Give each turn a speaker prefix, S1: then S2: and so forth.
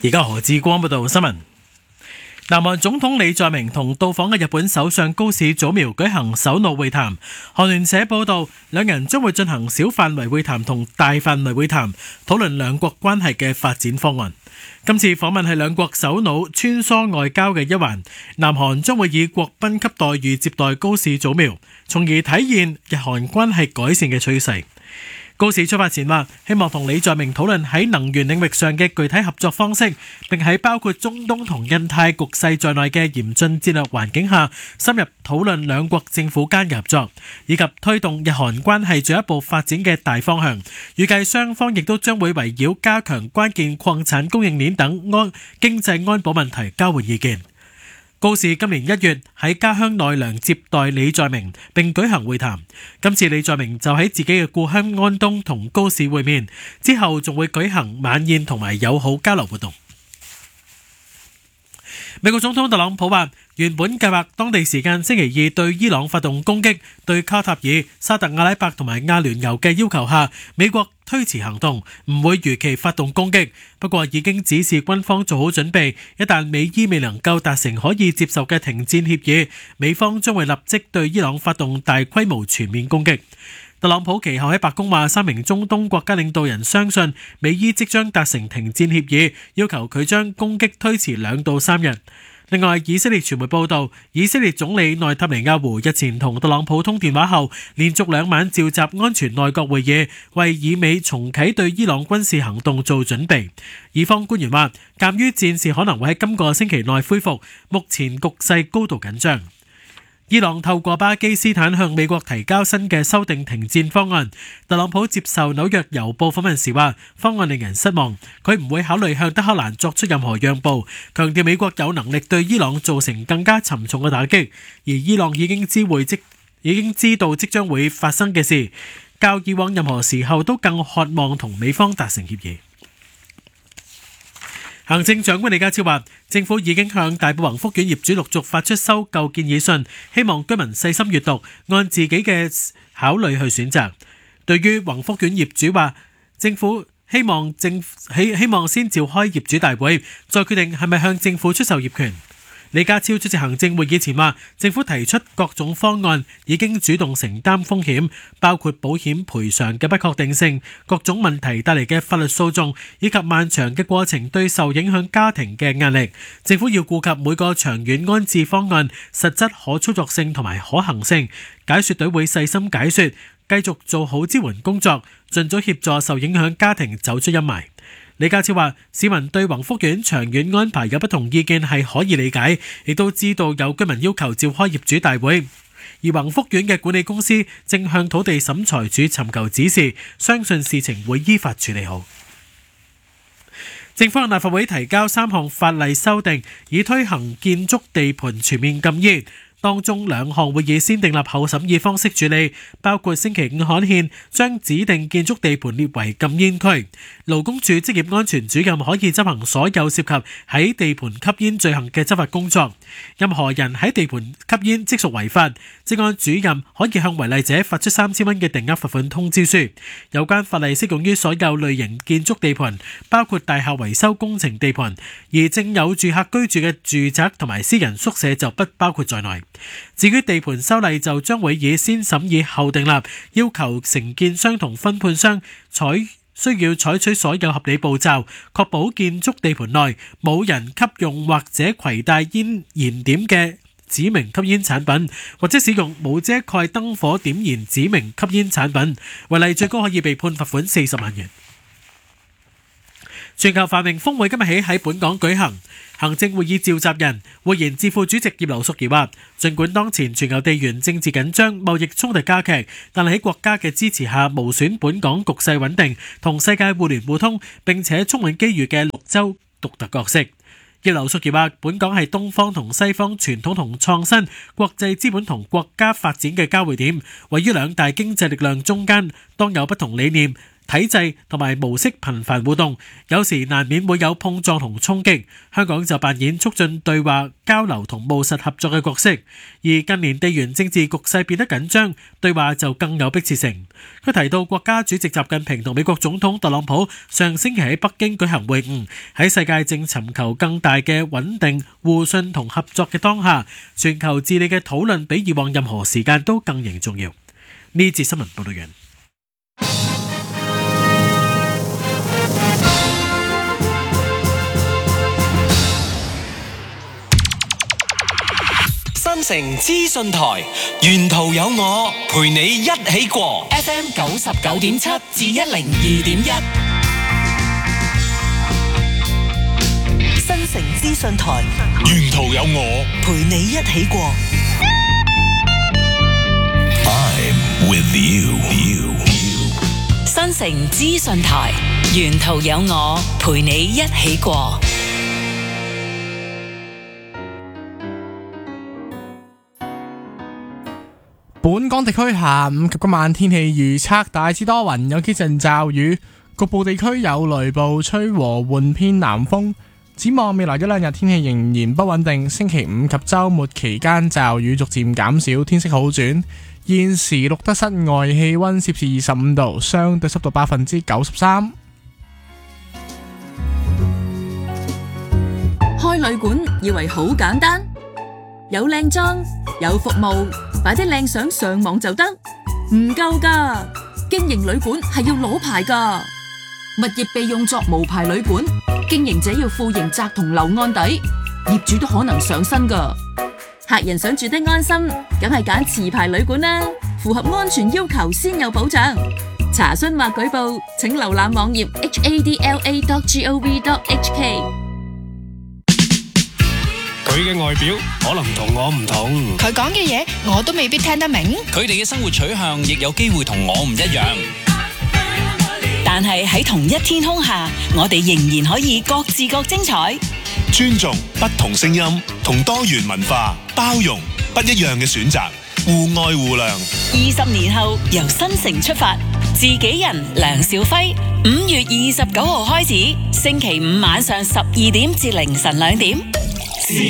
S1: 而家何志光報道新聞。南韓總統李在明同到訪嘅日本首相高市早苗舉行首腦會談。韓聯社報道，兩人將會進行小範圍會談同大範圍會談，討論兩國關係嘅發展方案。今次訪問係兩國首腦穿梭外交嘅一環，南韓將會以國賓級待遇接待高市早苗，從而體現日韓關係改善嘅趨勢。高市出發前話，希望同李在明討論喺能源領域上嘅具體合作方式，並喺包括中東同印太局勢在內嘅嚴峻戰略環境下，深入討論兩國政府間嘅合作，以及推動日韓關係進一步發展嘅大方向。預計雙方亦都將會圍繞加強關鍵礦產供應鏈等經濟安保問題交換意見。高市今年1月喺家鄉奈良接待李在明並舉行會談，今次李在明就喺自己嘅故鄉安東同高市會面，之後仲會舉行晚宴同埋友好交流活動。美國總統特朗普話，原本計劃當地時間星期二對伊朗發動攻擊，對卡塔爾、沙特阿拉伯同埋阿聯酋嘅要求下，美國推遲行動，唔會如期發動攻擊。不過已經指示軍方做好準備，一旦美伊未能夠達成可以接受嘅停戰協議，美方將會立即對伊朗發動大規模全面攻擊。特朗普其後喺白宮話，3名中東國家領導人相信美伊即將達成停戰協議，要求佢將攻擊推遲2到3日。另外，以色列傳媒報道，以色列總理內塔尼亞胡日前同特朗普通電話後，連續2晚召集安全內閣會議，為以美重啟對伊朗軍事行動做準備。以方官員話，鑑於戰事可能會喺今個星期內恢復，目前局勢高度緊張。伊朗透過巴基斯坦向美國提交新嘅修訂停戰方案。特朗普接受紐約郵報訪問時話，方案令人失望，佢唔會考慮向德黑蘭作出任何讓步，強調美國有能力對伊朗造成更加沉重嘅打擊，而伊朗已經知道即將會發生嘅事，較以往任何時候都更渴望同美方達成協議。行政長官李家超話，政府已經向大埔宏福苑業主陸續發出收購建議信，希望居民細心閱讀，按自己嘅考慮去選擇。對於宏福苑業主話，政府希望先召開業主大會，再決定係咪向政府出售業權。李家超出席行政會議前話，政府提出各種方案，已經主動承擔風險，包括保險賠償嘅不確定性、各種問題帶嚟嘅法律訴訟，以及漫長嘅過程對受影響家庭嘅壓力。政府要顧及每個長遠安置方案實質可操作性同埋可行性。解說隊會細心解說，繼續做好支援工作，盡早協助受影響家庭走出陰霾。李家超話，市民對宏福苑長遠安排有不同意見係可以理解，亦都知道有居民要求召開業主大會，而宏福苑嘅管理公司正向土地審裁處尋求指示，相信事情會依法處理好。政府向立法會提交3項法例修訂，以推行建築地盤全面禁煙。當中2項會議先訂立後審議方式處理，包括星期5刊憲將指定建築地盤列為禁煙區。勞工處職業安全主任可以執行所有涉及喺地盤吸煙罪行嘅執法工作。任何人喺地盤吸煙即屬違法，職安主任可以向違例者發出3000蚊嘅定額罰款通知書。有關法例適用於所有類型建築地盤，包括大廈維修工程地盤，而正有住客居住嘅住宅同埋私人宿舍就不包括在內。至於地盤修例就將會以先審議後訂立，要求承建商同分判商需要採取所有合理步驟，確保建築地盤內冇人吸用或者攜帶煙燃點嘅指明吸煙產品，或者使用無遮蓋燈火點燃指明吸煙產品，違例最高可以被判罰款40萬元。全球繁榮峰會今日起喺本港舉行，行政會議召集人匯賢智庫主席葉劉淑儀話，儘管當前全球地緣政治緊張、貿易衝突加劇，但係喺國家嘅支持下，無損本港局勢穩定同世界互聯互通並且充滿機遇嘅綠洲獨特角色。葉劉淑儀話，本港係東方同西方傳統同創新、國際資本同國家發展嘅交匯點，位於2大經濟力量中間，當有不同理念體制同埋模式頻繁互動，有時難免會有碰撞同衝擊。香港就扮演促進對話交流同務實合作嘅角色，而近年地緣政治局勢變得緊張，對話就更有迫切性。佢提到國家主席習近平同美國總統特朗普上星期喺北京舉行會晤，喺世界正尋求更大嘅穩定、互信同合作嘅當下，全球治理嘅討論比以往任何時間都更形重要。呢節新聞報道完。
S2: 新城資訊台，沿途有我陪你一起過。FM 99.7至102.1，
S3: 新城資訊台，
S2: 沿途有我
S3: 陪你一起過。
S2: I'm with you。
S3: 新城資訊台，沿途有我陪你一起過。
S4: 本港地區下午及今晚天氣預測大致多雲，有幾陣驟雨，局部地區有雷暴，吹和緩偏南風。展望未來一兩日天氣仍然不穩定，星期五及週末期間驟雨逐漸減少，天色好轉。現時錄得室外氣溫攝氏25度，相對濕度93%。
S5: 開旅館以為好簡單，有靚裝有服務，擺啲靚相上網就得，唔夠㗎。經營旅館係要攞牌㗎，物業被用作無牌旅館，經營者要負刑責同留案底，業主都可能上身㗎。客人想住得安心，梗係揀持牌旅館啦，符合安全要求先有保障。查詢或舉報，請瀏覽網頁 hadla.gov.hk。
S6: 佢嘅外表可能同我唔同，
S7: 佢講嘅嘢我都未必聽得明，
S2: 佢哋嘅生活取向亦有機會同我唔一樣。
S3: 但係喺同一天空下，我哋仍然可以各自各精彩。
S8: 尊重不同聲音，同多元文化，包容不一樣嘅選擇，互愛互諒。
S3: 20年後，由新城出發，自己人梁兆輝5月29號開始，星期五晚上12點至凌晨2點。